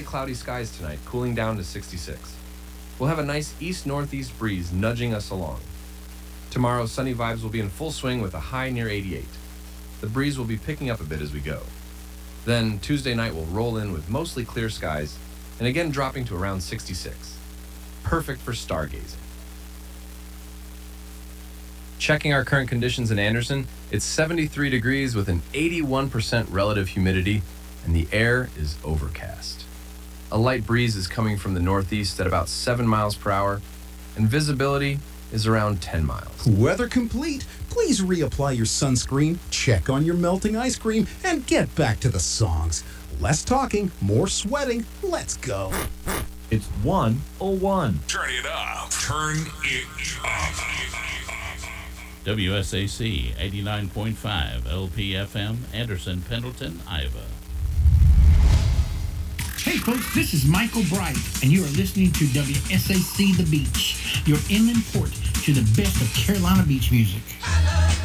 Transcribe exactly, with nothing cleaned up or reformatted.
partly cloudy skies tonight, cooling down to sixty-six. We'll have a nice east-northeast breeze nudging us along. Tomorrow, sunny vibes will be in full swing with a high near eighty-eight. The breeze will be picking up a bit as we go. Then Tuesday night will roll in with mostly clear skies and again dropping to around sixty-six. Perfect for stargazing. Checking our current conditions in Anderson, it's seventy-three degrees with an eighty-one percent relative humidity, and the air is overcast. A light breeze is coming from the northeast at about seven miles per hour, and visibility is around ten miles. Weather complete. Please reapply your sunscreen, check on your melting ice cream, and get back to the songs. Less talking, more sweating. Let's go. It's one oh one. Turn it up. Turn it up. W S A C eighty-nine point five L P F M, Anderson, Pendleton, Iowa. Hey folks, this is Michael Bright, and you are listening to W S A C The Beach, your inland port to the best of Carolina beach music.